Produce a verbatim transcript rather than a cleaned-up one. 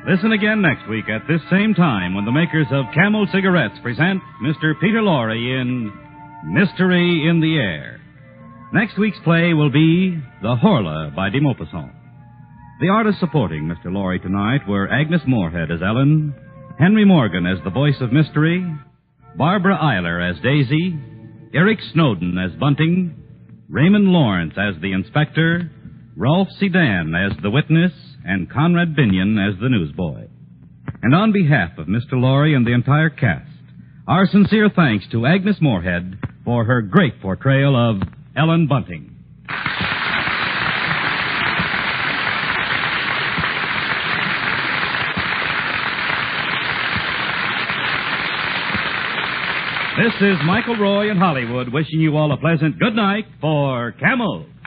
Listen again next week at this same time when the makers of Camel Cigarettes present Mister Peter Lorre in Mystery in the Air. Next week's play will be The Horla by de Maupassant. The artists supporting Mister Lorre tonight were Agnes Moorehead as Ellen, Henry Morgan as the voice of Mystery, Barbara Eiler as Daisy, Eric Snowden as Bunting, Raymond Lawrence as the Inspector, Rolf Sedan as the Witness, and Conrad Binion as the Newsboy. And on behalf of Mister Lorre and the entire cast, our sincere thanks to Agnes Moorehead for her great portrayal of Ellen Bunting. This is Michael Roy in Hollywood wishing you all a pleasant good night for Camel.